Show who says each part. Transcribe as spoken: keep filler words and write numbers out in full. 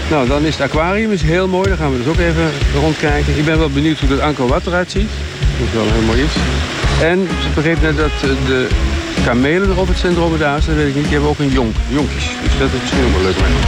Speaker 1: Nou, dan is het aquarium is heel mooi. Daar gaan we dus ook even rondkijken. Ik ben wel benieuwd hoe dat Angkor Wat eruit ziet. Dat is wel heel mooi iets. En ik begreep net dat de kamelen er op het centrum daar zijn. Dat weet ik niet. Die hebben ook een jonk, jonkjes. Dus dat is misschien ook wel leuk.